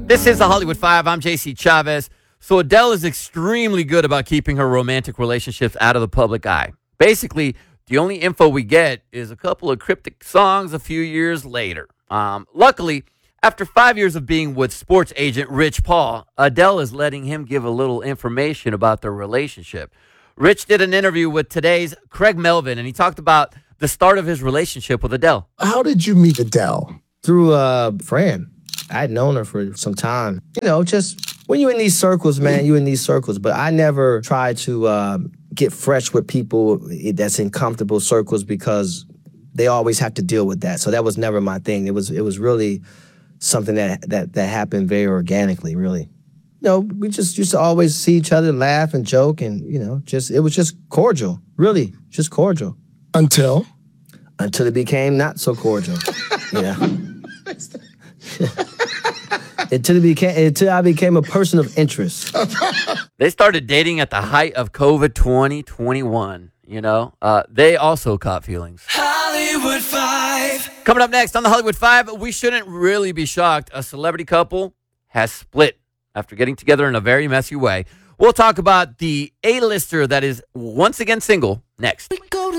This is the Hollywood Five. I'm JC Chavez. So Adele is extremely good about keeping her romantic relationships out of the public eye. Basically, the only info we get is a couple of cryptic songs a few years later. Luckily, after 5 years of being with sports agent Rich Paul, Adele is letting him give a little information about their relationship. Rich did an interview with today's Craig Melvin, and he talked about the start of his relationship with Adele. How did you meet Adele? Through a friend. I had known her for some time. You know, just when you're in these circles, man, you're in these circles. But I never tried to get fresh with people that's in comfortable circles because they always have to deal with that. So that was never my thing. It was really something that happened very organically, really. You know, we just used to always see each other, laugh and joke, and, you know, it was just cordial, really, just cordial. Until it became not so cordial, you know. Until I became a person of interest. They started dating at the height of COVID 2021. You know, they also caught feelings. Hollywood Five. Coming up next on the Hollywood Five, we shouldn't really be shocked. A celebrity couple has split after getting together in a very messy way. We'll talk about the A-lister that is once again single next. Go to